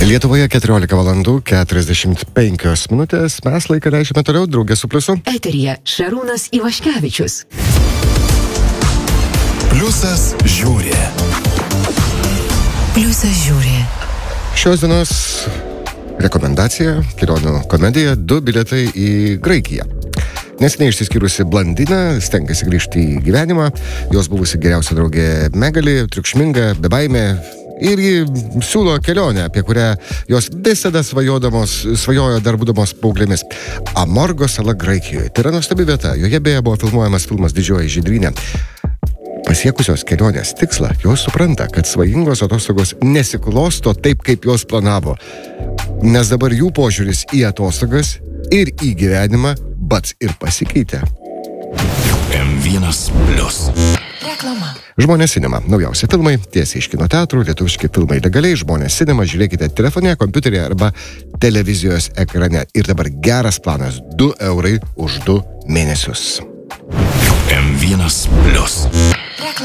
Lietuvoje 14 valandų 45 minutės. Mes laiką leidžiame toliau draugė su Pliusu. Eteryje Šarūnas Ivaškevičius. Pliusas žiūri. Pliusas žiūri. Šios dienos rekomendacija, kelionių komedija, 2 bilietai į Graikiją. Neseniai išsiskyrusi blondinė stengiasi grįžti į gyvenimą. Jos buvusi geriausia draugė Megali, triukšminga, bebaimė. Ir ji siūlo kelionę, apie kurią jos visada svajojo dar būdamos paauglėmis. Amorgo sala Graikijoje. Tai yra nuostabi vieta. Joje beje buvo filmuojamas filmas Didžioji žydrynė. Pasiekusios kelionės tikslą, jos supranta, kad svajingos atostogos nesiklosto taip, kaip jos planavo. Nes dabar jų požiūris į atostogas ir į gyvenimą bats ir pasikeitė. M1 Plius. Reklama. Žmonės Cinema. Naujausi filmai tiesiai iš kino teatrų, lietuviški filmai legaliai. Žmonės Cinema žiūrėkite telefone, kompiuteryje arba televizijos ekrane. Ir dabar geras planas – 2 eurai už 2 mėnesius. M1 Plius.